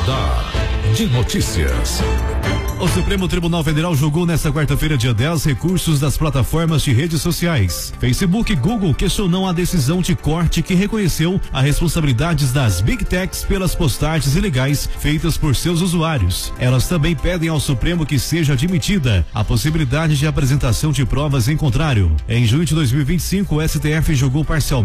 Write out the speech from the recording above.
Radar de Notícias. O Supremo Tribunal Federal julgou nesta quarta-feira, dia 10, recursos das plataformas de redes sociais. Facebook e Google questionam a decisão de corte que reconheceu as responsabilidades das Big Techs pelas postagens ilegais feitas por seus usuários. Elas também pedem ao Supremo que seja admitida a possibilidade de apresentação de provas em contrário. Em junho de 2025, o STF julgou parcialmente